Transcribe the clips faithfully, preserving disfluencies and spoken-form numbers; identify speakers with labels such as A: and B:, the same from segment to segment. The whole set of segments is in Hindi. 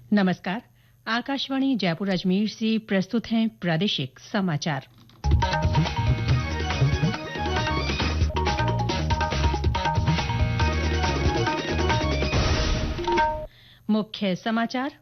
A: नमस्कार। आकाशवाणी जयपुर अजमेर से प्रस्तुत हैं प्रादेशिक समाचार। मुख्य समाचार।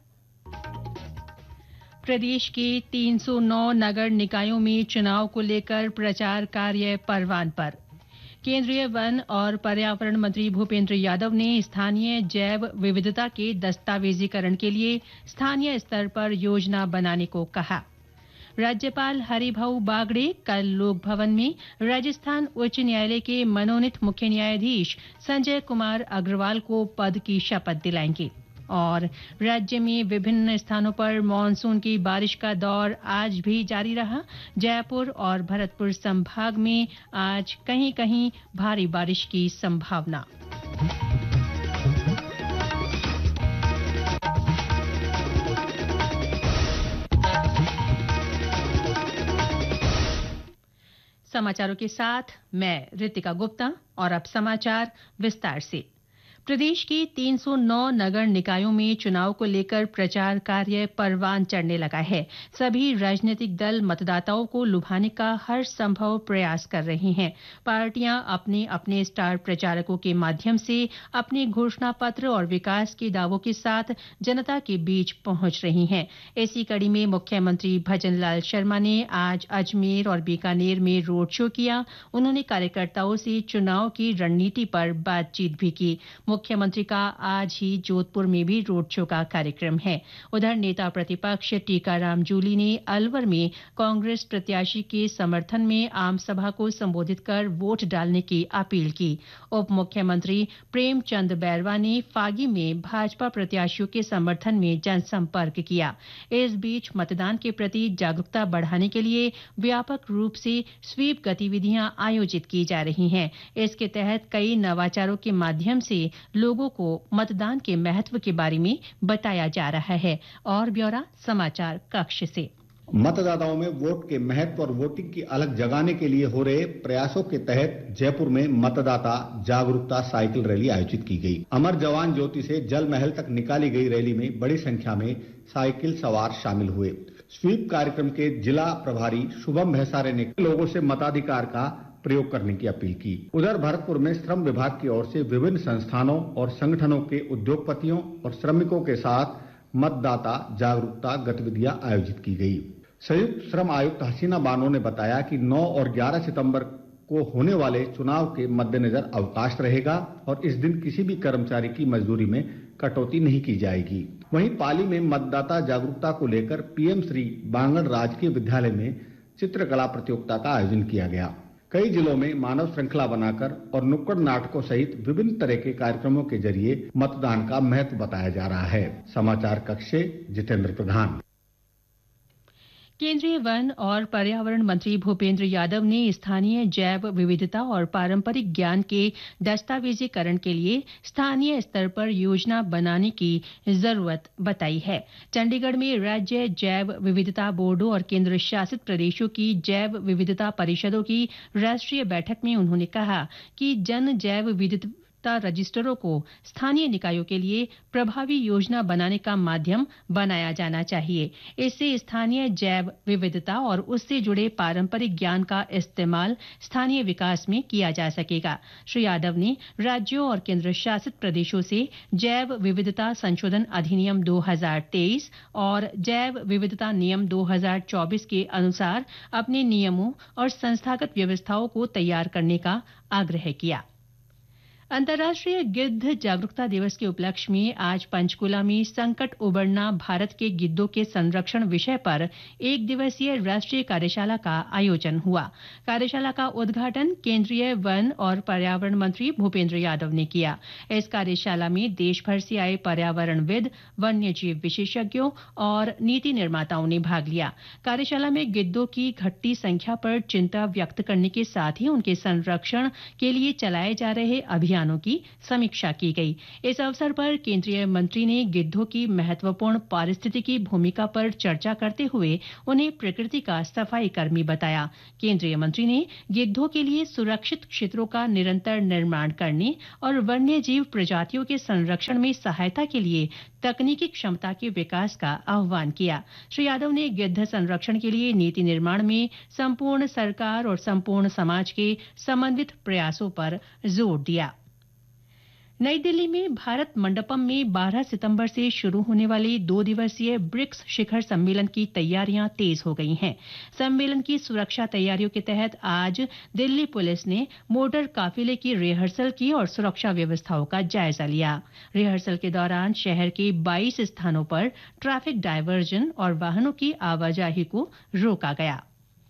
A: प्रदेश के तीन सौ नौ नगर निकायों में चुनाव को लेकर प्रचार कार्य परवान पर। केंद्रीय वन और पर्यावरण मंत्री भूपेंद्र यादव ने स्थानीय जैव विविधता के दस्तावेजीकरण के लिए स्थानीय स्तर पर योजना बनाने को कहा। राज्यपाल हरिभाऊ बागड़े कल लोक भवन में राजस्थान उच्च न्यायालय के मनोनीत मुख्य न्यायाधीश संजय कुमार अग्रवाल को पद की शपथ दिलाएंगे। और राज्य में विभिन्न स्थानों पर मानसून की बारिश का दौर आज भी जारी रहा। जयपुर और भरतपुर संभाग में आज कहीं-कहीं भारी बारिश की संभावना। समाचारों के साथ मैं रितिका गुप्ता और अब समाचार विस्तार से। प्रदेश के तीन सौ नौ नगर निकायों में चुनाव को लेकर प्रचार कार्य परवान चढ़ने लगा है। सभी राजनीतिक दल मतदाताओं को लुभाने का हर संभव प्रयास कर रहे हैं। पार्टियां अपने अपने स्टार प्रचारकों के माध्यम से अपने घोषणा पत्र और विकास के दावों के साथ जनता के बीच पहुंच रही हैं। इसी कड़ी में मुख्यमंत्री भजनलाल शर्मा ने आज अजमेर और बीकानेर में रोड शो किया। उन्होंने कार्यकर्ताओं से चुनाव की रणनीति पर बातचीत भी की। मुख्यमंत्री का आज ही जोधपुर में भी रोड शो का कार्यक्रम है। उधर नेता प्रतिपक्ष टीकाराम जूली ने अलवर में कांग्रेस प्रत्याशी के समर्थन में आम सभा को संबोधित कर वोट डालने की अपील की। उप मुख्यमंत्री प्रेमचंद बैरवा ने फागी में भाजपा प्रत्याशियों के समर्थन में जनसंपर्क किया। इस बीच मतदान के प्रति जागरूकता बढ़ाने के लिए व्यापक रूप से स्वीप गतिविधियां आयोजित की जा रही हैं। इसके तहत कई नवाचारों के माध्यम से लोगों को मतदान के महत्व के बारे में बताया जा रहा है। और ब्यौरा समाचार कक्ष से।
B: मतदाताओं में वोट के महत्व और वोटिंग की अलग जगाने के लिए हो रहे प्रयासों के तहत जयपुर में मतदाता जागरूकता साइकिल रैली आयोजित की गई। अमर जवान ज्योति से जल महल तक निकाली गई रैली में बड़ी संख्या में साइकिल सवार शामिल हुए। स्वीप कार्यक्रम के जिला प्रभारी शुभम भैसारे ने लोगों से मताधिकार का प्रयोग करने की अपील की। उधर भरतपुर में श्रम विभाग की ओर से विभिन्न संस्थानों और संगठनों के उद्योगपतियों और श्रमिकों के साथ मतदाता जागरूकता गतिविधियां आयोजित की गई। संयुक्त श्रम आयुक्त हसीना बानो ने बताया कि नौ और ग्यारह सितंबर को होने वाले चुनाव के मद्देनजर अवकाश रहेगा और इस दिन किसी भी कर्मचारी की मजदूरी में कटौती नहीं की जाएगी। वहीं पाली में मतदाता जागरूकता को लेकर पीएम श्री बांगड़ राजकीय विद्यालय में चित्रकला प्रतियोगिता का आयोजन किया गया। कई जिलों में मानव श्रृंखला बनाकर और नुक्कड़ नाटकों सहित विभिन्न तरह के कार्यक्रमों के जरिए मतदान का महत्व बताया जा रहा है। समाचार कक्ष से जितेंद्र प्रधान।
A: केंद्रीय वन और पर्यावरण मंत्री भूपेंद्र यादव ने स्थानीय जैव विविधता और पारंपरिक ज्ञान के दस्तावेजीकरण के लिए स्थानीय स्तर पर योजना बनाने की जरूरत बताई है। चंडीगढ़ में राज्य जैव विविधता बोर्डों और केंद्र शासित प्रदेशों की जैव विविधता परिषदों की राष्ट्रीय बैठक में उन्होंने कहा कि जन जैव विविधता रजिस्टरों को स्थानीय निकायों के लिए प्रभावी योजना बनाने का माध्यम बनाया जाना चाहिए। इससे स्थानीय जैव विविधता और उससे जुड़े पारंपरिक ज्ञान का इस्तेमाल स्थानीय विकास में किया जा सकेगा। श्री यादव ने राज्यों और केंद्र शासित प्रदेशों से जैव विविधता संशोधन अधिनियम दो हज़ार तेईस और जैव विविधता नियम दो हज़ार चौबीस के अनुसार अपने नियमों और संस्थागत व्यवस्थाओं को तैयार करने का आग्रह किया। अंतर्राष्ट्रीय गिद्ध जागरूकता दिवस के उपलक्ष्य में आज पंचकुला में संकट उबरना भारत के गिद्धों के संरक्षण विषय पर एक दिवसीय राष्ट्रीय कार्यशाला का आयोजन हुआ। कार्यशाला का उद्घाटन केंद्रीय वन और पर्यावरण मंत्री भूपेंद्र यादव ने किया। इस कार्यशाला में देश भर से आए पर्यावरणविद, वन्यजीव विशेषज्ञों और नीति निर्माताओं ने भाग लिया। कार्यशाला में गिद्धों की घटती संख्या पर चिंता व्यक्त करने के साथ ही उनके संरक्षण के लिए चलाए जा रहे अभियान अभियानों की समीक्षा की गई। इस अवसर पर केंद्रीय मंत्री ने गिद्धों की महत्वपूर्ण पारिस्थितिकी भूमिका पर चर्चा करते हुए उन्हें प्रकृति का सफाई कर्मी बताया। केंद्रीय मंत्री ने गिद्धों के लिए सुरक्षित क्षेत्रों का निरंतर निर्माण करने और वन्य जीव प्रजातियों के संरक्षण में सहायता के लिए तकनीकी क्षमता के विकास का आह्वान किया। श्री यादव ने गिद्ध संरक्षण के लिए नीति निर्माण में संपूर्ण सरकार और संपूर्ण समाज के समन्वित प्रयासों पर जोर दिया। नई दिल्ली में भारत मंडपम में बारह सितंबर से शुरू होने वाले दो दिवसीय ब्रिक्स शिखर सम्मेलन की तैयारियां तेज हो गई हैं। सम्मेलन की सुरक्षा तैयारियों के तहत आज दिल्ली पुलिस ने मोटर काफिले की रिहर्सल की और सुरक्षा व्यवस्थाओं का जायजा लिया। रिहर्सल के दौरान शहर के बाईस स्थानों पर ट्रैफिक डायवर्जन और वाहनों की आवाजाही को रोका गया।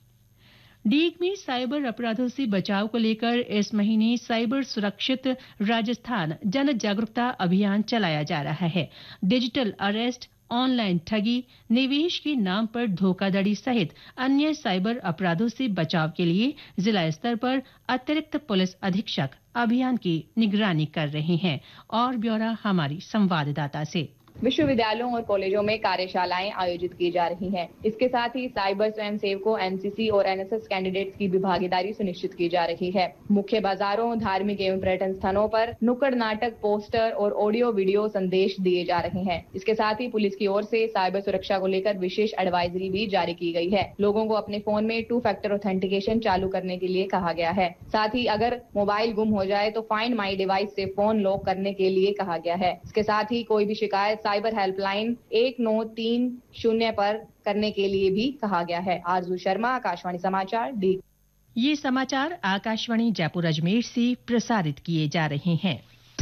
A: डीग में साइबर अपराधों से बचाव को लेकर इस महीने साइबर सुरक्षित राजस्थान जन जागरूकता अभियान चलाया जा रहा है। डिजिटल अरेस्ट, ऑनलाइन ठगी, निवेश के नाम पर धोखाधड़ी सहित अन्य साइबर अपराधों से बचाव के लिए जिला स्तर पर अतिरिक्त पुलिस अधीक्षक अभियान की निगरानी कर रहे हैं। और ब्यौरा हमारी संवाददाता से।
C: विश्वविद्यालयों और कॉलेजों में कार्यशालाएं आयोजित की जा रही हैं। इसके साथ ही साइबर स्वयंसेवकों, एनसीसी और एनएसएस कैंडिडेट्स की भी भागीदारी सुनिश्चित की जा रही है। मुख्य बाजारों, धार्मिक एवं पर्यटन स्थलों पर नुक्कड़ नाटक, पोस्टर और ऑडियो वीडियो संदेश दिए जा रहे हैं। इसके साथ ही पुलिस की ओर से साइबर सुरक्षा को लेकर विशेष एडवाइजरी भी जारी की गई है। लोगों को अपने फोन में टू फैक्टर ऑथेंटिकेशन चालू करने के लिए कहा गया है। साथ ही अगर मोबाइल गुम हो जाए तो फाइंड माई डिवाइस से फोन लॉक करने के लिए कहा गया है। इसके साथ ही कोई भी शिकायत साइबर हेल्पलाइन एक नौ तीन शून्य पर करने के लिए भी कहा गया है। आरजू शर्मा, आकाशवाणी समाचार, डी।
A: ये समाचार आकाशवाणी जयपुर अजमेर से प्रसारित किए जा रहे हैं।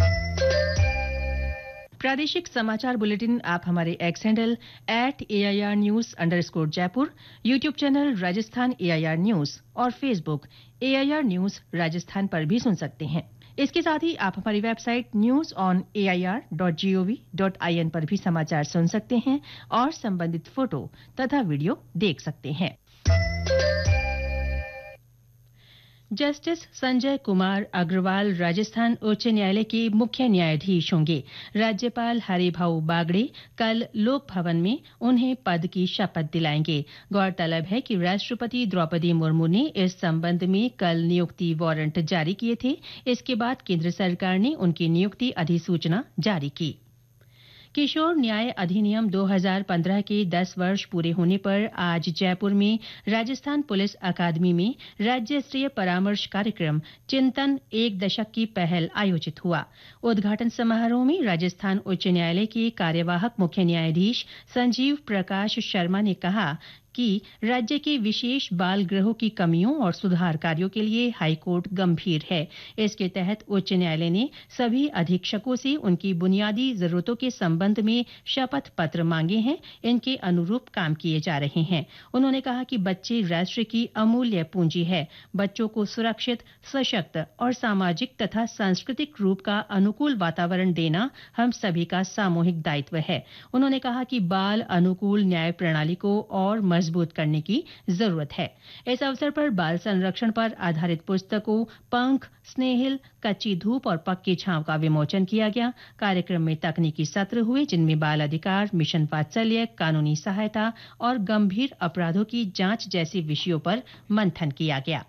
A: प्रादेशिक समाचार बुलेटिन आप हमारे x handle at AIR news underscore Jaipur, YouTube channel Rajasthan AIR news और फेसबुक एआईआर न्यूज राजस्थान पर भी सुन सकते हैं। इसके साथ ही आप हमारी website news on A I R dot G O V dot I N पर भी समाचार सुन सकते हैं और संबंधित फोटो तथा वीडियो देख सकते हैं। जस्टिस संजय कुमार अग्रवाल राजस्थान उच्च न्यायालय के मुख्य न्यायाधीश होंगे। राज्यपाल हरिभाऊ बागड़े कल लोक भवन में उन्हें पद की शपथ दिलाएंगे। गौरतलब है कि राष्ट्रपति द्रौपदी मुर्मू ने इस संबंध में कल नियुक्ति वारंट जारी किए थे। इसके बाद केंद्र सरकार ने उनकी नियुक्ति अधिसूचना जारी की। किशोर न्याय अधिनियम दो हज़ार पंद्रह के दस वर्ष पूरे होने पर आज जयपुर में राजस्थान पुलिस अकादमी में राज्य स्तरीय परामर्श कार्यक्रम चिंतन एक दशक की पहल आयोजित हुआ। उद्घाटन समारोह में राजस्थान उच्च न्यायालय के कार्यवाहक मुख्य न्यायाधीश संजीव प्रकाश शर्मा ने कहा कि राज्य के विशेष बाल गृहों की कमियों और सुधार कार्यों के लिए हाईकोर्ट गंभीर है। इसके तहत उच्च न्यायालय ने सभी अधीक्षकों से उनकी बुनियादी जरूरतों के संबंध में शपथ पत्र मांगे हैं। इनके अनुरूप काम किए जा रहे हैं। उन्होंने कहा कि बच्चे राष्ट्र की अमूल्य पूंजी है। बच्चों को सुरक्षित, सशक्त और सामाजिक तथा सांस्कृतिक रूप का अनुकूल वातावरण देना हम सभी का सामूहिक दायित्व है। उन्होंने कहा कि बाल अनुकूल न्याय प्रणाली को और मजबूत करने की जरूरत है। इस अवसर पर बाल संरक्षण पर आधारित पुस्तकों पंख, स्नेहिल, कच्ची धूप और पक्की छांव का विमोचन किया गया। कार्यक्रम में तकनीकी सत्र हुए जिनमें बाल अधिकार, मिशन वात्सल्य, कानूनी सहायता और गंभीर अपराधों की जांच जैसे विषयों पर मंथन किया गया।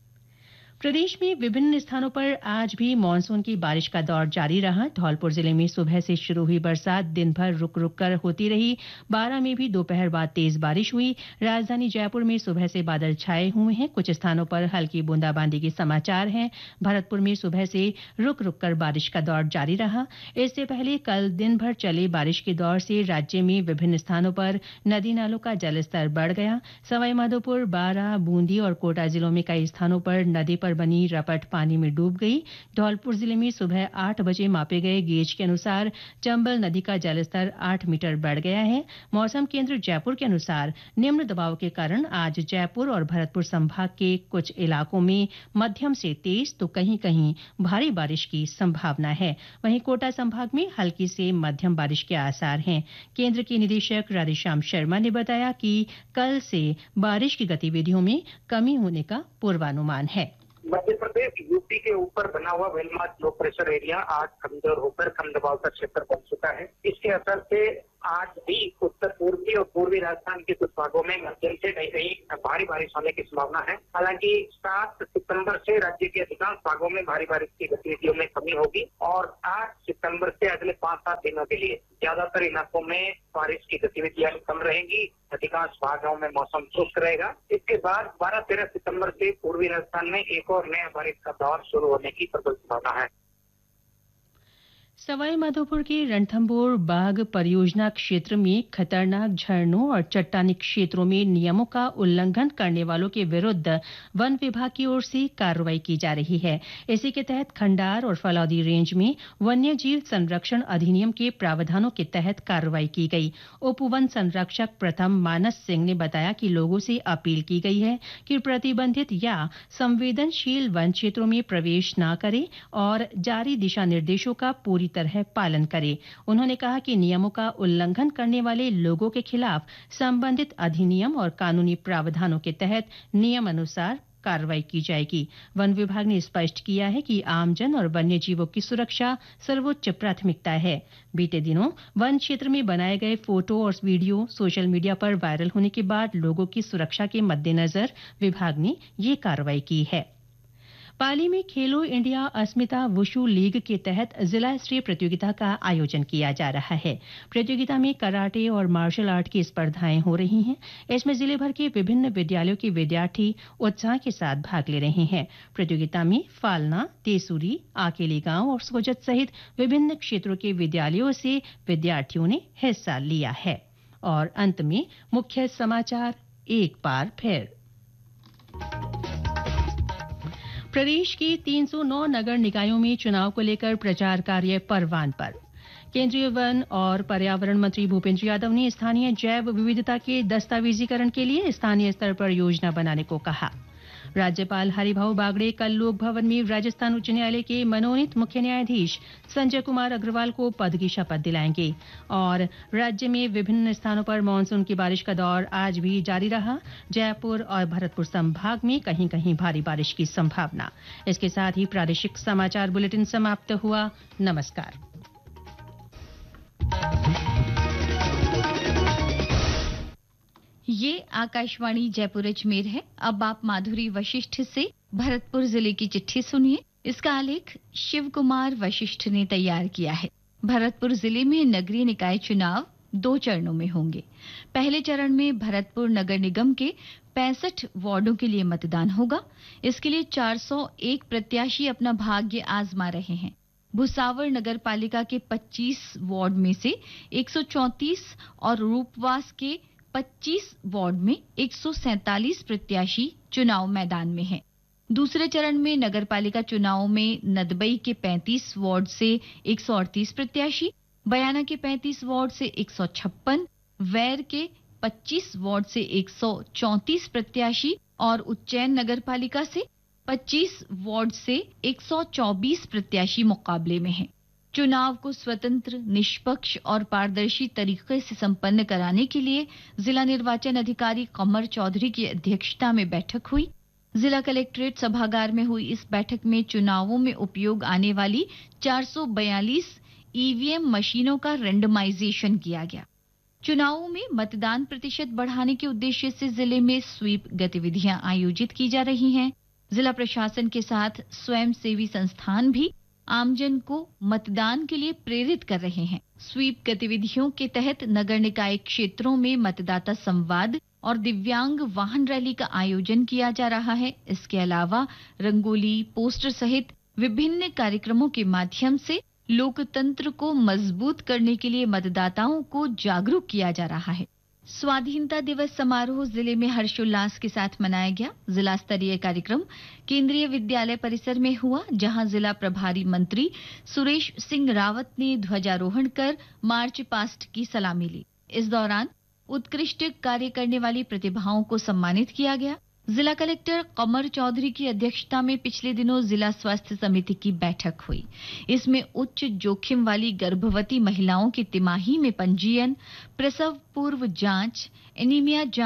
A: प्रदेश में विभिन्न स्थानों पर आज भी मानसून की बारिश का दौर जारी रहा। धौलपुर जिले में सुबह से शुरू हुई बरसात दिन भर रुक रुक कर होती रही। बारां में भी दोपहर बाद तेज बारिश हुई। राजधानी जयपुर में सुबह से बादल छाए हुए हैं। कुछ स्थानों पर हल्की बूंदाबांदी के समाचार हैं। भरतपुर में सुबह से रुक रुक कर बारिश का दौर जारी रहा। इससे पहले कल दिन भर चले बारिश के दौर से राज्य में विभिन्न स्थानों पर नदी नालों का जलस्तर बढ़ गया। सवाईमाधोपुर, बारां, बूंदी और कोटा जिलों में कई स्थानों पर नदी पर बनी रपट पानी में डूब गई। धौलपुर जिले में सुबह आठ बजे मापे गए गेज के अनुसार चंबल नदी का जलस्तर आठ मीटर बढ़ गया है। मौसम केंद्र जयपुर के अनुसार निम्न दबाव के कारण आज जयपुर और भरतपुर संभाग के कुछ इलाकों में मध्यम से तेज तो कहीं कहीं भारी बारिश की संभावना है। वहीं कोटा संभाग में हल्की से मध्यम बारिश के आसार हैं। केंद्र के निदेशक राधेश्याम शर्मा ने बताया कि कल से बारिश की गतिविधियों में कमी होने का पूर्वानुमान है।
D: मध्य प्रदेश यूपी के ऊपर बना हुआ वेलमार्क लो प्रेशर एरिया आज कमजोर होकर कम दबाव का क्षेत्र बन चुका है। इसके असर से आज भी उत्तर पूर्वी और पूर्वी राजस्थान के कुछ भागों में मध्यम से कहीं कहीं भारी बारिश होने की संभावना है। हालांकि सात सितंबर से राज्य के अधिकांश भागों में भारी बारिश की गतिविधियों में कमी होगी और आठ सितंबर से अगले पांच सात दिनों के लिए ज्यादातर इलाकों में बारिश की गतिविधियां कम रहेंगी। अधिकांश भागों में मौसम शुष्क रहेगा। इसके बाद बारह तेरह सितंबर से पूर्वी राजस्थान में एक और नया बारिश का दौर शुरू होने की प्रबल संभावना है।
A: सवाई माधोपुर के रणथंभौर बाग परियोजना क्षेत्र में खतरनाक झरनों और चट्टानी क्षेत्रों में नियमों का उल्लंघन करने वालों के विरुद्ध वन विभाग की ओर से कार्रवाई की जा रही है। इसी के तहत खंडार और फलौदी रेंज में वन्य जीव संरक्षण अधिनियम के प्रावधानों के तहत कार्रवाई की गई। उप वन संरक्षक प्रथम मानस सिंह ने बताया कि लोगों से अपील की गई है कि प्रतिबंधित या संवेदनशील वन क्षेत्रों में प्रवेश न करें और जारी दिशा निर्देशों का पूरी तरह पालन करें। उन्होंने कहा कि नियमों का उल्लंघन करने वाले लोगों के खिलाफ संबंधित अधिनियम और कानूनी प्रावधानों के तहत नियम अनुसार कार्रवाई की जाएगी। वन विभाग ने स्पष्ट किया है कि आमजन और वन्य जीवों की सुरक्षा सर्वोच्च प्राथमिकता है। बीते दिनों वन क्षेत्र में बनाए गए फोटो और वीडियो सोशल मीडिया पर वायरल होने के बाद लोगों की सुरक्षा के मद्देनजर विभाग ने ये कार्रवाई की है। पाली में खेलो इंडिया अस्मिता वुशु लीग के तहत जिला स्तरीय प्रतियोगिता का आयोजन किया जा रहा है। प्रतियोगिता में कराटे और मार्शल आर्ट की स्पर्धाएं हो रही हैं। इसमें जिले भर के विभिन्न विद्यालयों के विद्यार्थी उत्साह के साथ भाग ले रहे हैं। प्रतियोगिता में फालना, तेसुरी, आकेली गांव और सोजत सहित विभिन्न क्षेत्रों के विद्यालयों से विद्यार्थियों ने हिस्सा लिया है। और अंत में मुख्य समाचार एक बार फिर। प्रदेश के तीन सौ नौ नगर निकायों में चुनाव को लेकर प्रचार कार्य परवान पर। केंद्रीय वन और पर्यावरण मंत्री भूपेंद्र यादव ने स्थानीय जैव विविधता के दस्तावेजीकरण के लिए स्थानीय स्तर पर योजना बनाने को कहा। राज्यपाल हरिभाऊ बागड़े कल लोक भवन में राजस्थान उच्च न्यायालय के मनोनीत मुख्य न्यायाधीश संजय कुमार अग्रवाल को पद की शपथ दिलाएंगे। और राज्य में विभिन्न स्थानों पर मानसून की बारिश का दौर आज भी जारी रहा। जयपुर और भरतपुर संभाग में कहीं कहीं भारी बारिश की संभावना। इसके साथ ही प्रादेशिक समाचार बुलेटिन समाप्त हुआ। नमस्कार।
E: ये आकाशवाणी जयपुर अजमेर है। अब आप माधुरी वशिष्ठ से भरतपुर जिले की चिट्ठी सुनिए। इसका आलेख शिव कुमार वशिष्ठ ने तैयार किया है। भरतपुर जिले में नगरीय निकाय चुनाव दो चरणों में होंगे। पहले चरण में भरतपुर नगर निगम के पैंसठ वार्डों के लिए मतदान होगा। इसके लिए चार सौ एक प्रत्याशी अपना भाग्य आजमा रहे हैं। भुसावर नगर पालिका के पच्चीस वार्ड में से एक सौ चौंतीस और रूपवास के पच्चीस वार्ड में एक सौ सैंतालीस प्रत्याशी चुनाव मैदान में हैं। दूसरे चरण में नगर पालिका चुनाव में नदबई के पैंतीस वार्ड से एक सौ अड़तीस प्रत्याशी, बयाना के पैंतीस वार्ड से एक सौ छप्पन, वैर के पच्चीस वार्ड से एक सौ चौंतीस प्रत्याशी और उज्जैन नगर पालिका से पच्चीस वार्ड से एक सौ चौबीस प्रत्याशी मुकाबले में हैं। चुनाव को स्वतंत्र, निष्पक्ष और पारदर्शी तरीके से संपन्न कराने के लिए जिला निर्वाचन अधिकारी कमर चौधरी की अध्यक्षता में बैठक हुई। जिला कलेक्ट्रेट सभागार में हुई इस बैठक में चुनावों में उपयोग आने वाली चार सौ बयालीस ईवीएम मशीनों का रेंडमाइजेशन किया गया। चुनावों में मतदान प्रतिशत बढ़ाने के उद्देश्य से जिले में स्वीप गतिविधियां आयोजित की जा रही हैं। जिला प्रशासन के साथ स्वयंसेवी संस्थान भी आमजन को मतदान के लिए प्रेरित कर रहे हैं। स्वीप गतिविधियों के तहत नगर निकाय क्षेत्रों में मतदाता संवाद और दिव्यांग वाहन रैली का आयोजन किया जा रहा है। इसके अलावा रंगोली, पोस्टर सहित विभिन्न कार्यक्रमों के माध्यम से लोकतंत्र को मजबूत करने के लिए मतदाताओं को जागरूक किया जा रहा है। स्वाधीनता दिवस समारोह जिले में हर्षोल्लास के साथ मनाया गया। जिला स्तरीय कार्यक्रम केंद्रीय विद्यालय परिसर में हुआ, जहां जिला प्रभारी मंत्री सुरेश सिंह रावत ने ध्वजारोहण कर मार्च पास्ट की सलामी ली। इस दौरान उत्कृष्ट कार्य करने वाली प्रतिभाओं को सम्मानित किया गया। जिला कलेक्टर कमर चौधरी की अध्यक्षता में पिछले दिनों जिला स्वास्थ्य समिति की बैठक हुई। इसमें उच्च जोखिम वाली गर्भवती महिलाओं की तिमाही में पंजीयन, प्रसव पूर्व जांच, एनीमिया जांच,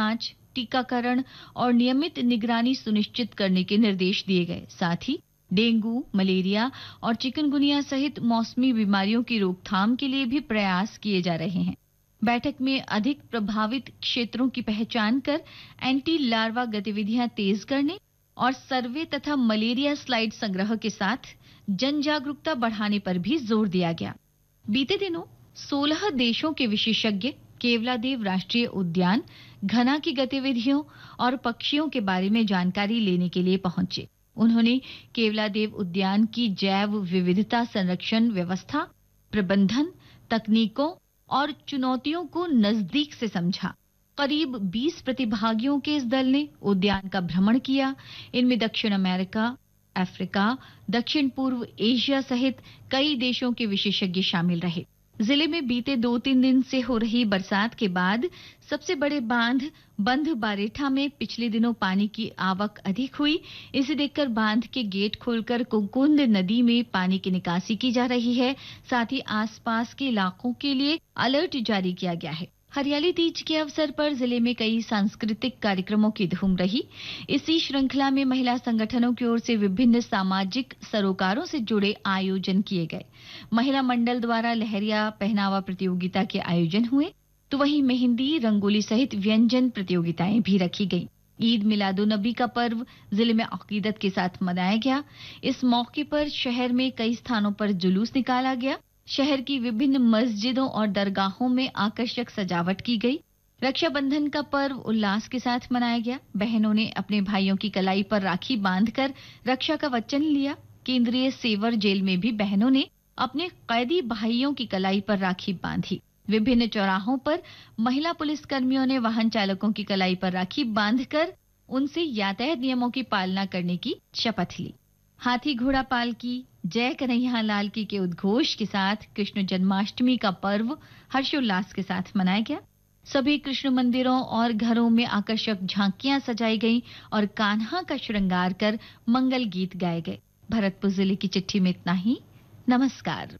E: टीकाकरण और नियमित निगरानी सुनिश्चित करने के निर्देश दिए गए। साथ ही डेंगू, मलेरिया और चिकनगुनिया सहित मौसमी बीमारियों की रोकथाम के लिए भी प्रयास किए जा रहे हैं। बैठक में अधिक प्रभावित क्षेत्रों की पहचान कर एंटी लार्वा गतिविधियां तेज करने और सर्वे तथा मलेरिया स्लाइड संग्रह के साथ जन जागरूकता बढ़ाने पर भी जोर दिया गया। बीते दिनों सोलह देशों के विशेषज्ञ केवलादेव राष्ट्रीय उद्यान घना की गतिविधियों और पक्षियों के बारे में जानकारी लेने के लिए पहुंचे। उन्होंने केवलादेव उद्यान की जैव विविधता संरक्षण व्यवस्था, प्रबंधन, तकनीकों और चुनौतियों को नजदीक से समझा। करीब बीस प्रतिभागियों के इस दल ने उद्यान का भ्रमण किया। इनमें दक्षिण अमेरिका, अफ्रीका, दक्षिण पूर्व एशिया सहित कई देशों के विशेषज्ञ शामिल रहे। जिले में बीते दो तीन दिन से हो रही बरसात के बाद सबसे बड़े बांध बंध बारेठा में पिछले दिनों पानी की आवक अधिक हुई। इसे देखकर बांध के गेट खोलकर कुकुंद नदी में पानी की निकासी की जा रही है। साथ ही आसपास के इलाकों के लिए अलर्ट जारी किया गया है। हरियाली तीज के अवसर पर जिले में कई सांस्कृतिक कार्यक्रमों की धूम रही। इसी श्रृंखला में महिला संगठनों की ओर से विभिन्न सामाजिक सरोकारों से जुड़े आयोजन किए गए। महिला मंडल द्वारा लहरिया पहनावा प्रतियोगिता के आयोजन हुए, तो वहीं मेहंदी, रंगोली सहित व्यंजन प्रतियोगिताएं भी रखी गई। ईद मिलादुन्नबी का पर्व जिले में अकीदत के साथ मनाया गया। इस मौके पर शहर में कई स्थानों पर जुलूस निकाला गया। शहर की विभिन्न मस्जिदों और दरगाहों में आकर्षक सजावट की गई। रक्षाबंधन का पर्व उल्लास के साथ मनाया गया। बहनों ने अपने भाइयों की कलाई पर राखी बांधकर रक्षा का वचन लिया। केंद्रीय सेवर जेल में भी बहनों ने अपने कैदी भाइयों की कलाई पर राखी बांधी। विभिन्न चौराहों पर महिला पुलिस कर्मियों ने वाहन चालकों की कलाई पर राखी बांधकर उनसे यातायात नियमों की पालना करने की शपथ ली। हाथी घोड़ा पालकी, जय कन्हैया लाल की के उद्घोष के साथ कृष्ण जन्माष्टमी का पर्व हर्षोल्लास के साथ मनाया गया। सभी कृष्ण मंदिरों और घरों में आकर्षक झांकियां सजाई गईं और कान्हा का श्रृंगार कर मंगल गीत गाए गए। भरतपुर जिले की चिट्ठी में इतना ही। नमस्कार।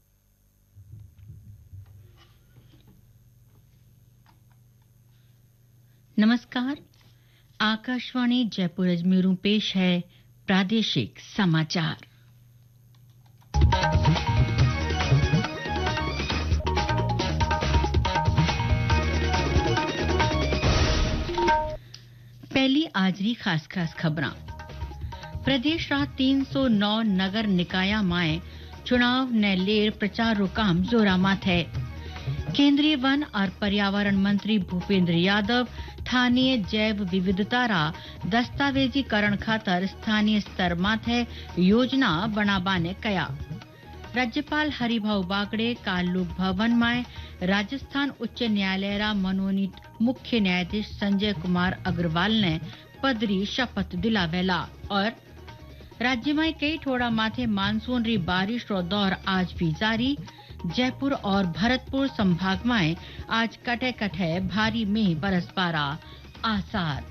F: नमस्कार। आकाशवाणी जयपुर अजमेर पेश है प्रादेशिक समाचार। पहली आजरी खास खास खबरां। प्रदेश रात तीन सौ नौ नगर निकाया माए चुनाव ने लेर प्रचार रो काम जोरा मात है। केंद्रीय वन और पर्यावरण मंत्री भूपेंद्र यादव स्थानीय जैव विविधता रा दस्तावेजीकरण खातर स्थानीय स्तर माथे योजना बनाबाने कया। राज्यपाल हरिभाऊ बागड़े काल लोक भवन में राजस्थान उच्च न्यायालय रा मनोनीत मुख्य न्यायाधीश संजय कुमार अग्रवाल ने पदरी शपथ दिलावेला। और राज्य में कई ठोड़ा माथे मानसून री बारिश रो दौर आज भी जारी। जयपुर और भरतपुर संभाग में आज कटे कटे भारी में बरसबारा आसार।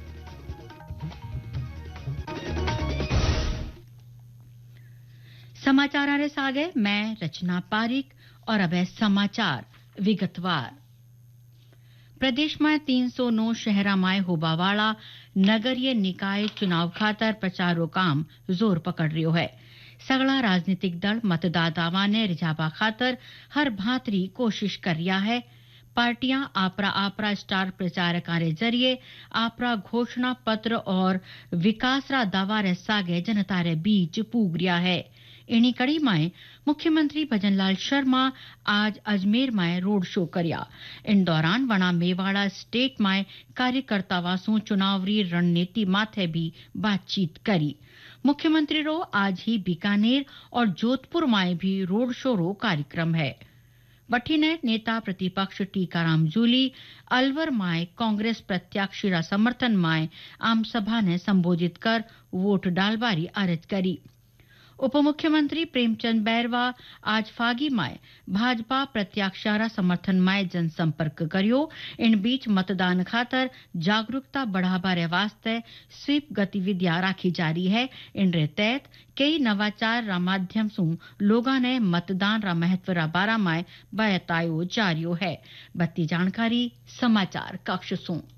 F: समाचार आरे सागे मैं रचना पारिक और अब समाचार विगतवार। प्रदेश में तीन सौ नौ शहरा माए होबावाला नगरीय निकाय चुनाव खातर प्रचारो काम जोर पकड़ रियो है। सगला राजनीतिक दल मतदातावां ने रिझाबा खातर हर भांतरी कोशिश कर रिया है। पार्टियां आपरा आपरा स्टार प्रचारकां रे जरिए आपरा घोषणा पत्र और विकास रा दावा रे सागे जनता रे बीच पूग रिया है। इन्हीं कड़ी में मुख्यमंत्री भजनलाल शर्मा आज अजमेर में रोड शो करया। इन दौरान वना मेवाड़ा स्टेट में कार्यकर्तावां सु चुनावी रणनीति माथे भी बातचीत करी। मुख्यमंत्री रो आज ही बीकानेर और जोधपुर में भी रोड शो रो कार्यक्रम है। वठी ने नेता प्रतिपक्ष टीकाराम जूली अलवर में कांग्रेस प्रत्याशी रा समर्थन में आम सभा ने संबोधित कर वोट डालबारी अर्ज करी। उप मुख्यमंत्री प्रेमचंद बैरवा आज फागी में भाजपा प्रत्याशारा समर्थन में जनसंपर्क करियो। इन बीच मतदान खातर जागरूकता बढ़ावा रे वास्ते स्वीप गतिविधियां राखी जा रही है। इन रे तहत कई नवाचार रा माध्यम सु लोगा ने मतदान रा महत्व रा बारा में बतायो जा रियो है। बत्ती जानकारी समाचार कक्ष सु।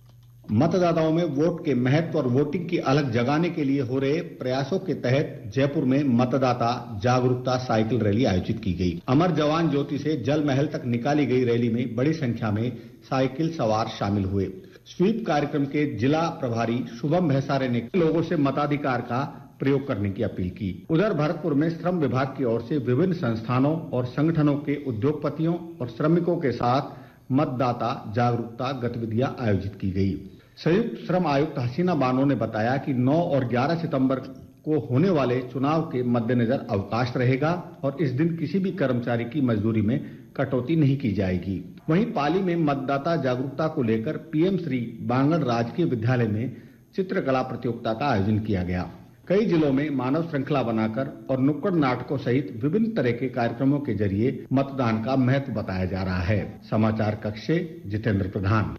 B: मतदाताओं में वोट के महत्व और वोटिंग की अलग जगाने के लिए हो रहे प्रयासों के तहत जयपुर में मतदाता जागरूकता साइकिल रैली आयोजित की गई। अमर जवान ज्योति से जल महल तक निकाली गई रैली में बड़ी संख्या में साइकिल सवार शामिल हुए। स्वीप कार्यक्रम के जिला प्रभारी शुभम भैसारे ने लोगों से मताधिकार का प्रयोग करने की अपील की। उधर भरतपुर में श्रम विभाग की ओर से विभिन्न संस्थानों और संगठनों के उद्योगपतियों और श्रमिकों के साथ मतदाता जागरूकता गतिविधियां आयोजित की गई। संयुक्त श्रम आयुक्त हसीना बानो ने बताया कि नौ और ग्यारह सितंबर को होने वाले चुनाव के मद्देनजर अवकाश रहेगा और इस दिन किसी भी कर्मचारी की मजदूरी में कटौती नहीं की जाएगी। वहीं पाली में मतदाता जागरूकता को लेकर पीएम श्री बांगड़ राजकीय विद्यालय में चित्रकला प्रतियोगिता का आयोजन किया गया। कई जिलों में मानव श्रृंखला बनाकर और नुक्कड़ नाटकों सहित विभिन्न तरह के कार्यक्रमों के जरिए मतदान का महत्व बताया जा रहा है। समाचार कक्ष से जितेंद्र प्रधान।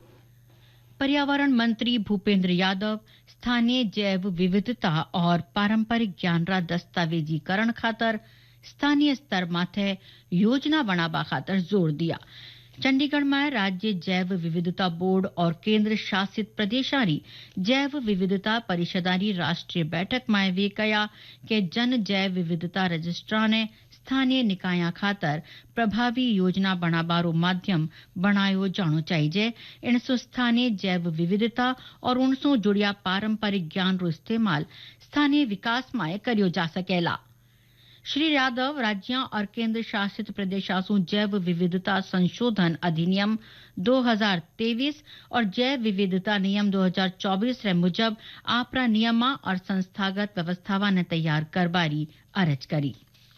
F: पर्यावरण मंत्री भूपेंद्र यादव स्थानीय जैव विविधता और पारंपरिक ज्ञानरा दस्तावेजीकरण खातर स्थानीय स्तर माथे योजना बनावा खातर जोर दिया। चंडीगढ़ में राज्य जैव विविधता बोर्ड और केंद्र शासित प्रदेशारी जैव विविधता परिषदारी राष्ट्रीय बैठक में वे कया के जन जैव विविधता रजिस्ट्रार ने स्थानीय निकाया खातर प्रभावी योजना बनाबारो माध्यम बनायो जानो चाहिए। इनसो स्थानीय जैव विविधता और उनसो जुड़िया पारंपरिक ज्ञान रो इस्तेमाल स्थानीय विकास में करियो जा सकेला। श्री यादव राज्य और केंद्र शासित प्रदेशों जैव विविधता संशोधन अधिनियम दो हज़ार तेईस और जैव विविधता नियम दो हज़ार चौबीस रे मुजब आपरा नियमा और संस्थागत व्यवस्थावा ने तैयार करबारी अर्ज करी।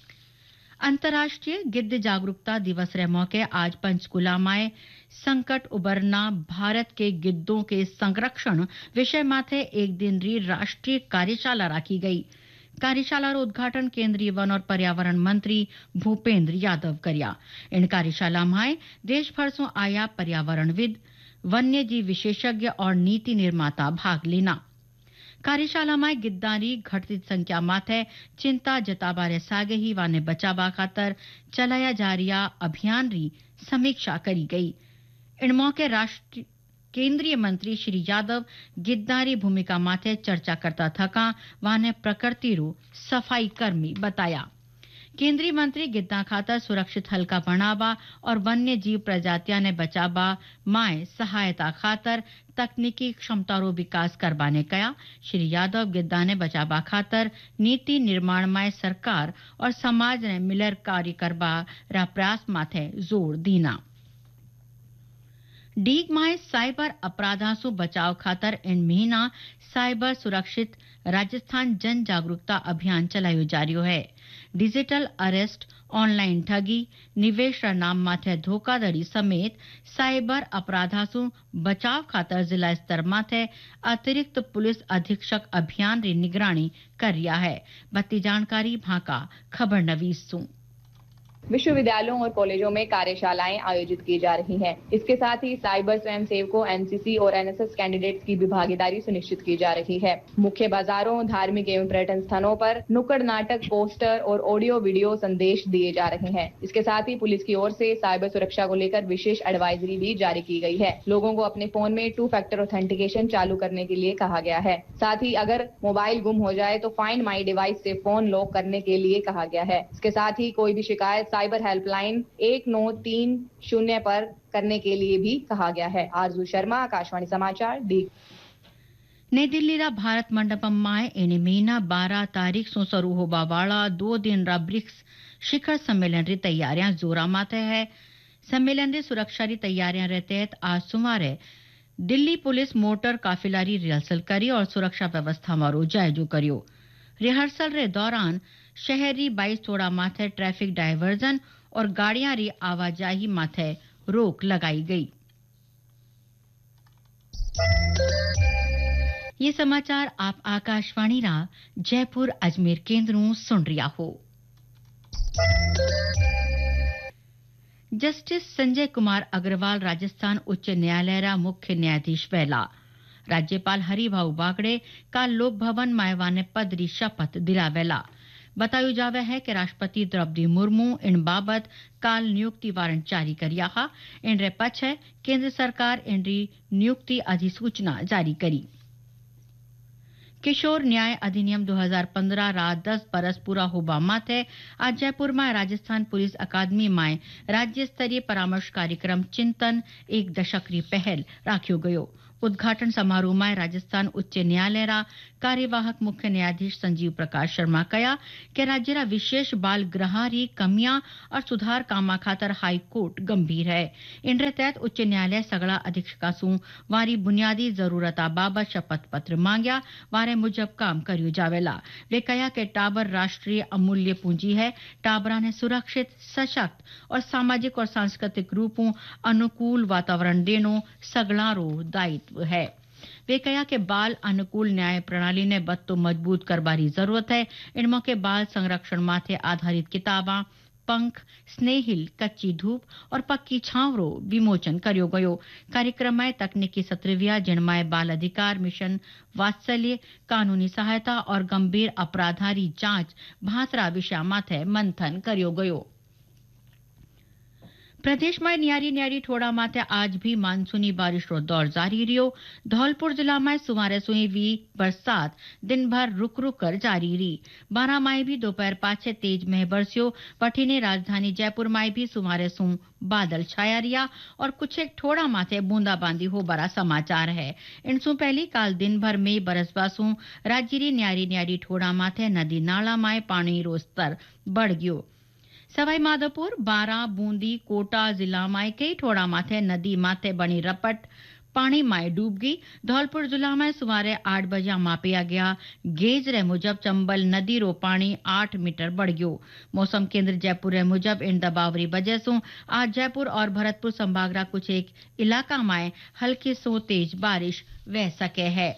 F: अंतर्राष्ट्रीय गिद्ध जागरूकता दिवस रे मौके आज पंचकुला में संकट उबरना भारत के गिद्धों के संरक्षण विषय माथे एक दिन री राष्ट्रीय कार्यशाला रखी गई। कार्यशाला उद्घाटन केंद्रीय वन और पर्यावरण मंत्री भूपेंद्र यादव करिया। इन कार्यशाला में देश भर से आया पर्यावरणविद, वन्य जीव विशेषज्ञ और नीति निर्माता भाग लेना। कार्यशाला में गिद्दारी घटती संख्या माथे चिंता जताबारे सागे ही वाने बचावा खातर चलाया जा रिया अभियान री समीक्षा करी गई। इन मौके राष्ट्रीय केंद्रीय मंत्री श्री यादव गिद्दारी भूमिका माथे चर्चा करता थका वाने प्रकृति रू सफाई कर्मी बताया। केंद्रीय मंत्री गिद्दा खातर सुरक्षित हल्का बनावा और वन्य जीव प्रजातियां ने बचावा माए सहायता खातर तकनीकी क्षमता रो विकास करवाने कया। श्री यादव गिद्दा ने बचावा खातर नीति निर्माण में सरकार और समाज ने मिलर कार्य करवा रा प्रयास माथे जोर दीना। डीग में साइबर अपराधा से बचाव खातर इन महीना साइबर सुरक्षित राजस्थान जन जागरूकता अभियान चलायो जा रही है। डिजिटल अरेस्ट, ऑनलाइन ठगी, निवेश नाम माथे धोखाधड़ी समेत साइबर अपराधा से बचाव खातर जिला स्तर माथे अतिरिक्त पुलिस अधीक्षक अभियान री निगरानी कर रिया है। बत्ती जानकारी भाका खबर नवीस सु।
C: विश्वविद्यालयों और कॉलेजों में कार्यशालाएं आयोजित की जा रही हैं। इसके साथ ही साइबर स्वयंसेवकों, एनसीसी और एनएसएस कैंडिडेट्स की भी भागीदारी सुनिश्चित की जा रही है। मुख्य बाजारों, धार्मिक एवं पर्यटन स्थानों पर नुक्कड़ नाटक, पोस्टर और ऑडियो वीडियो संदेश दिए जा रहे हैं। इसके साथ ही पुलिस की ओर से साइबर सुरक्षा को लेकर विशेष एडवाइजरी भी जारी की गई है। लोगों को अपने फोन में टू फैक्टर ऑथेंटिकेशन चालू करने के लिए कहा गया है। साथ ही अगर मोबाइल गुम हो जाए तो फाइंड माई डिवाइस से फोन लॉक करने के लिए कहा गया है। इसके साथ ही कोई भी शिकायत साइबर हेल्पलाइन एक नौ तीन शून्य पर करने के लिए भी कहा गया है। आरजू शर्मा, आकाशवाणी समाचार, डी।
F: नई दिल्ली रा भारत मंडपम में इन महीना बारह तारीख से शुरू होबा वाला दो दिन रा ब्रिक्स शिखर सम्मेलन री तैयारियां जोरा माथे है। सम्मेलन री सुरक्षा री तैयारियां रे तहत आज सुमारे दिल्ली पुलिस मोटर काफिला री रिहर्सल करी और सुरक्षा व्यवस्था मारो जायजो करियो। रिहर्सल रे दौरान शहरी बाईस तोड़ा माथे ट्रैफिक डायवर्जन और गाड़ियां री आवाजाही माथे रोक लगाई गई। ये समाचार आप आकाशवाणी रा जयपुर अजमेर केंद्रों सुन रिया हो। जस्टिस संजय कुमार अग्रवाल राजस्थान उच्च न्यायालय रा मुख्य न्यायाधीश वेला। राज्यपाल हरिभाऊ बागड़े काल लोक भवन मायवाने पद री शपथ दिलावेला। बतायो जावे है कि राष्ट्रपति द्रौपदी मुर्मू इन बाबत काल नियुक्ति वारंट जारी करिया हा। इन रे पछे केंद्र सरकार इन री नियुक्ति अधिसूचना जारी करी। किशोर न्याय अधिनियम दो हज़ार पंद्रह रात दस बरस पूरा होबा माथे आज जयपुर में राजस्थान पुलिस अकादमी में राज्य स्तरीय परामर्श कार्यक्रम चिंतन एक दशक री पहल राख्यो गयो। उद्घाटन समारोह में राजस्थान उच्च न्यायालय रा कार्यवाहक मुख्य न्यायाधीश संजीव प्रकाश शर्मा कया कि राज्य रा विशेष बाल गृह री कमियां और सुधार कामा खातर हाई कोर्ट गंभीर है। इन रे तहत उच्च न्यायालय सगला अधीक्षका सु वारी बुनियादी जरूरता बाबत शपथ पत्र मांग्या वारे मुजब काम कर्यो जावेला। वे कया कि टाबर राष्ट्रीय अमूल्य पूंजी है। टाबरा ने सुरक्षित, सशक्त और सामाजिक और सांस्कृतिक रूपों अनुकूल वातावरण देनो सगलारो दायित्व है। वे कहा कि बाल अनुकूल न्याय प्रणाली ने बत्तो मजबूत करबारी जरूरत है। इन मौके बाल संरक्षण माथे आधारित किताबा पंख, स्नेहिल, कच्ची धूप और पक्की छावरो विमोचन कर्यो गयो। कार्यक्रम में तकनीकी सत्रविया जिनमाय बाल अधिकार मिशन, वात्सल्य, कानूनी सहायता और गंभीर अपराधारी जांच भांसरा विषय माथे मंथन कर्यो गयो। प्रदेश में न्यारी न्यारी ठोड़ा माथे आज भी मानसूनी बारिश रो दौर जारी रियो। धौलपुर जिला में सुमारे सुई वी बरसात दिन भर रुक रुक कर जारी रही। बारह मई भी दोपहर पाछे तेज मह बरस्यो। पठीने राजधानी जयपुर में भी सुमारे सु बादल छाया रिया और कुछ एक ठोड़ा माथे बूंदाबांदी हो बड़ा समाचार है। इनसु पहली काल दिन भर में बरसबासु राज्य री न्यारी न्यारी ठोड़ा माथे नदी नाला में पानी रो स्तर बढ़ गयो। सवाई माधोपुर, बारा, बूंदी, कोटा जिला में कई ठोड़ा माथे नदी माथे बनी रपट पानी में डूब गई। धौलपुर जिला में सुमारे आठ बजे मापिया गया गेज रे मुजब चंबल नदी रो पानी आठ मीटर बढ़ गयो। मौसम केंद्र जयपुर रे मुजब इन दबावरी वजह से आज जयपुर और भरतपुर संभाग रा कुछ एक इलाका में हल्की सो तेज बारिश वह सके है।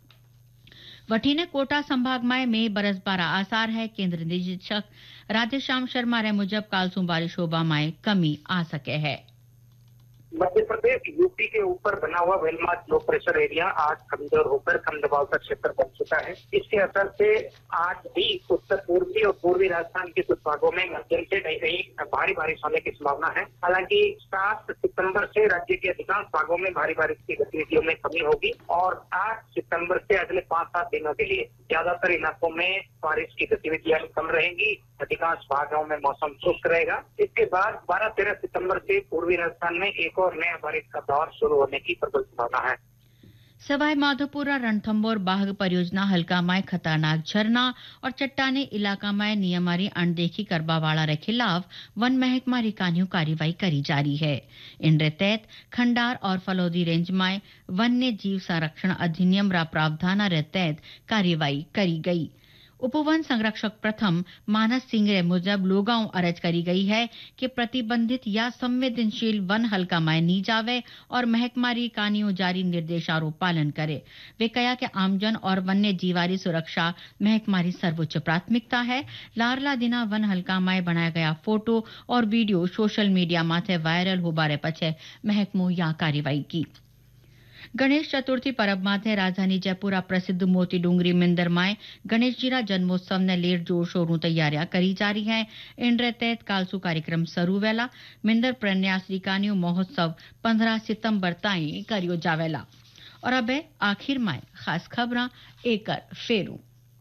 F: वठीने कोटा संभाग में में बरसबारा आसार है। केंद्र निदेशक राधेश्याम शर्मा रे मुजब कालसू बारिश होबा में कमी आ सके है।
D: मध्य प्रदेश यूपी के ऊपर बना हुआ वेलमार्क लो प्रेशर एरिया आज कमजोर होकर कम दबाव का क्षेत्र बन चुका है। इसके असर से आज भी उत्तर पूर्वी और पूर्वी राजस्थान के कुछ भागों में मध्यम से कहीं कहीं भारी बारिश होने की संभावना है। हालांकि सात सितंबर से राज्य के अधिकांश भागों में भारी बारिश की गतिविधियों में कमी होगी और आठ सितंबर से अगले पांच सात दिनों के लिए ज्यादातर इलाकों में बारिश की गतिविधियां कम रहेंगी। अधिकांश भागों में मौसम शुष्क रहेगा। इसके बाद बारह तेरह सितंबर से पूर्वी राजस्थान में एक और नया बारिश का दौर शुरू होने की प्रबल संभावना है।
F: सवाई माधोपुर रणथंभौर बाघ परियोजना हल्का में खतरनाक झरना और चट्टाने इलाका में नियमारी अनदेखी करबा वाला रे खिलाफ वन महकमा री कान्यू कार्रवाई करी जारी है। इन रे तहत खंडार और फलोदी रेंज में वन्य जीव संरक्षण अधिनियम रा प्रावधान रे तहत कार्रवाई करी गई। उपवन संरक्षक प्रथम मानस सिंह रे मुजब लोगाओं अरज करी गई है कि प्रतिबंधित या संवेदनशील वन हल्का में नी जावे और महकमारी कानियों जारी निर्देशारो पालन करे। वे कहा कि आमजन और वन्य जीवारी सुरक्षा महकमारी सर्वोच्च प्राथमिकता है। लारला दिना वन हल्का में बनाया गया फोटो और वीडियो सोशल मीडिया माथे वायरल हो बारे पछे महकमो या कार्रवाई की। गणेश चतुर्थी पर्व माथे राजधानी जयपुर प्रसिद्ध मोती डूंगरी मिंदर में गणेश जी रा जन्मोत्सव ने लेर जोर शोरों तैयारियां करी जा रही हैं। इन रे तहत कालसू कार्यक्रम शुरू वेला मिंदर प्रन्यास रिकानियों महोत्सव पंद्रह सितंबर ताई करियो जावेला। और अब आखिर में खास खबरां एकर फेरू।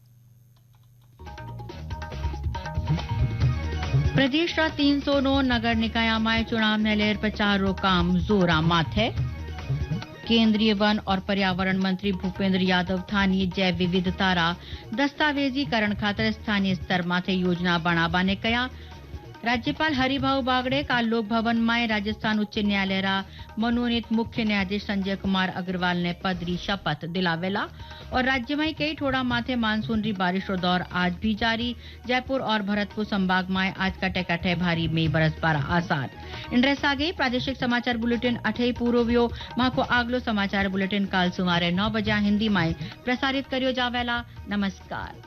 F: प्रदेश रा तीन सौ नौ नगर निकाय में चुनाव ने लेर प्रचार रो काम जोरा माथे। केंद्रीय वन और पर्यावरण मंत्री भूपेंद्र यादव थानी जैव विविधता रा दस्तावेजीकरण खातर स्थानीय स्तर माथे योजना बनाबा ने कया। राज्यपाल हरिभाऊ बागड़े काल लोक भवन में राजस्थान उच्च न्यायालय रा मनोनीत मुख्य न्यायाधीश संजय कुमार अग्रवाल ने पद री शपथ दिलावेला। और राज्य में कई ठोड़ा माथे मानसून री बारिश रो दौर आज भी जारी। जयपुर और भरतपुर संभाग में आज कटे कटे भारी में बरसबारा आसार। इन रे सागे प्रादेशिक समाचार बुलेटिन अठई पूरो व्यो माको आगलो समाचार बुलेटिन काल सुमारे नौ बजे हिंदी में प्रसारित करियो जावेला। नमस्कार।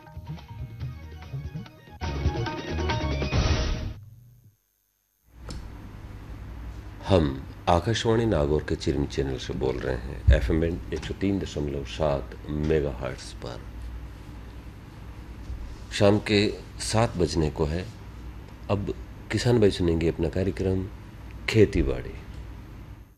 G: हम आकाशवाणी नागौर के चिरमी चैनल से बोल रहे हैं एफ एम एक सौ तीन दशमलव सात मेगा हर्ट्ज पर। शाम के सात बजने को है। अब किसान भाई सुनेंगे अपना कार्यक्रम खेती बाड़ी।